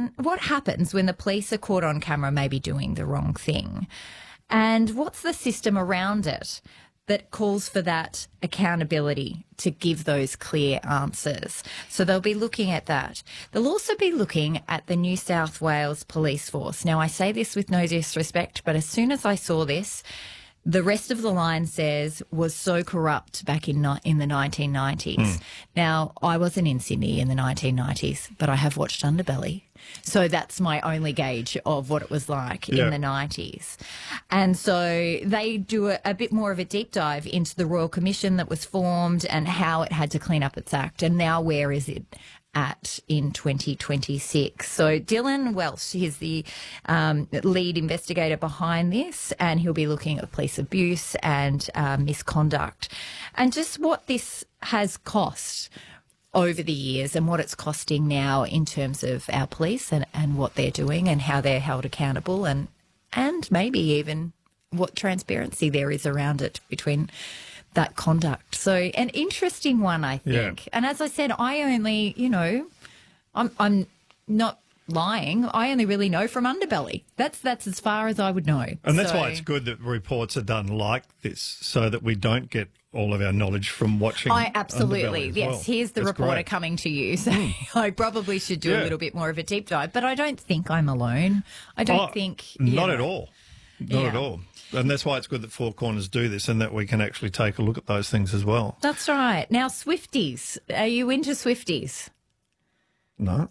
what happens when the police are caught on camera maybe doing the wrong thing? And what's the system around it that calls for that accountability to give those clear answers? So they'll be looking at that. They'll also be looking at the New South Wales police force. Now, I say this with no disrespect, but as soon as I saw this, the rest of the line says was so corrupt back in the 1990s. Now, I wasn't in Sydney in the 1990s, but I have watched Underbelly. So that's my only gauge of what it was like in the 90s. And so they do a bit more of a deep dive into the Royal Commission that was formed and how it had to clean up its act. And now where is it at in 2026? So Dylan Welsh is the lead investigator behind this, and he'll be looking at police abuse and misconduct and just what this has cost over the years and what it's costing now in terms of our police and what they're doing and how they're held accountable and maybe even what transparency there is around it between that conduct. So an interesting one, I think. Yeah. And as I said, I only, I'm not lying. I only really know from Underbelly. That's as far as I would know. And that's why it's good that reports are done like this so that we don't get all of our knowledge from watching. Absolutely. Yes, well. Here's the reporter coming to you. So I probably should do a little bit more of a deep dive. But I don't think I'm alone. I don't think... Not at all. Not at all. And that's why it's good that Four Corners do this and that we can actually take a look at those things as well. That's right. Now, Swifties. Are you into Swifties? No.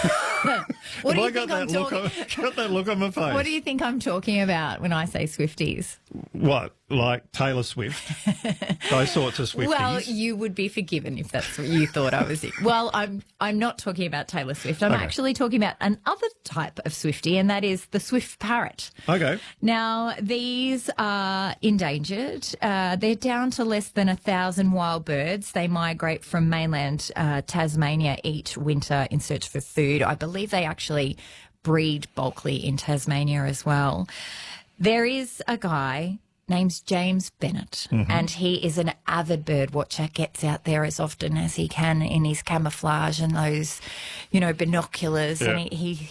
What do you think got that look on my face. What do you think I'm talking about when I say Swifties? What, like Taylor Swift? Those sorts of Swifties? Well, you would be forgiven if that's what you thought I was. Well, I'm not talking about Taylor Swift. I'm actually talking about another type of Swiftie, and that is the Swift parrot. Okay. Now, these are endangered. They're down to less than 1,000 wild birds. They migrate from mainland Tasmania each winter in search for food. I believe they actually breed bulkily in Tasmania as well. There is a guy named James Bennett, and he is an avid bird watcher, gets out there as often as he can in his camouflage and those, binoculars, and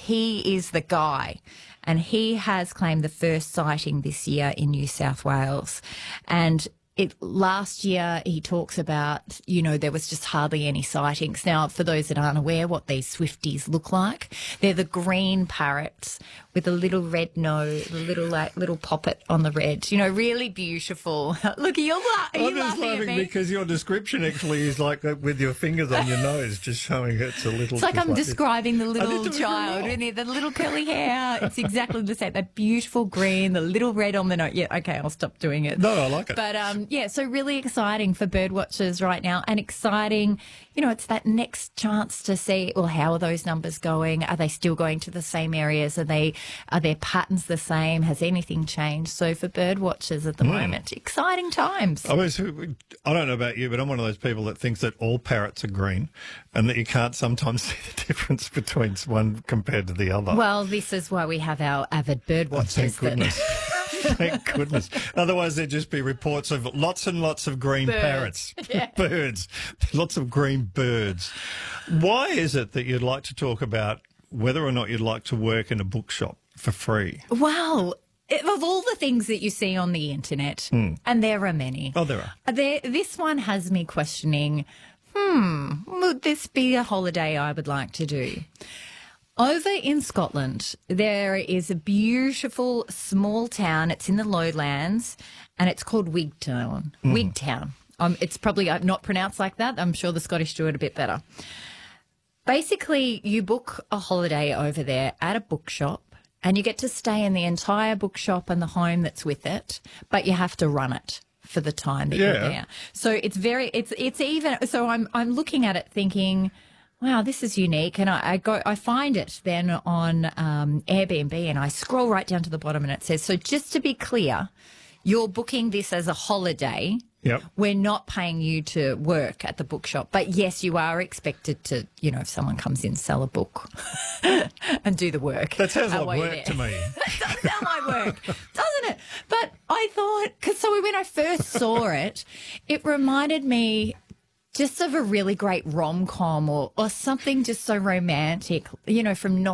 he is the guy. And he has claimed the first sighting this year in New South Wales. And last year, he talks about, there was just hardly any sightings. Now, for those that aren't aware what these Swifties look like, they're the green parrots with a little red nose, a little poppet on the red. Really beautiful. Look, you're I'm just laughing because your description actually is like with your fingers on your nose, just showing it's a little. It's like I'm describing the little child, the little curly hair. It's exactly the same. That beautiful green, the little red on the nose. Yeah, okay, I'll stop doing it. No, I like it. But so really exciting for bird watchers right now, and exciting. It's that next chance to see, well, how are those numbers going? Are they still going to the same areas? Are their patterns the same? Has anything changed? So for bird watchers at the moment, exciting times. I don't know about you, but I'm one of those people that thinks that all parrots are green and that you can't sometimes see the difference between one compared to the other. Well, this is why we have our avid bird watchers. Thank goodness. Thank goodness. Otherwise, there'd just be reports of lots and lots of green parrots. Yeah. Birds. Lots of green birds. Why is it that you'd like to talk about whether or not you'd like to work in a bookshop for free? Well, of all the things that you see on the internet, and there are many. Oh, there are. This one has me questioning, would this be a holiday I would like to do? Over in Scotland, there is a beautiful small town. It's in the lowlands, and it's called Wigtown. Wigtown. It's probably not pronounced like that. I'm sure the Scottish do it a bit better. Basically, you book a holiday over there at a bookshop, and you get to stay in the entire bookshop and the home that's with it, but you have to run it for the time that you're there. So it's even. So I'm looking at it thinking, wow, this is unique. And I find it then on Airbnb, and I scroll right down to the bottom, and it says, so just to be clear, you're booking this as a holiday. Yep. We're not paying you to work at the bookshop. But yes, you are expected to, if someone comes in, sell a book and do the work. That sounds like work to me. That does sound like work, doesn't it? But I thought, so when I first saw it, it reminded me just of a really great rom-com or something just so romantic, from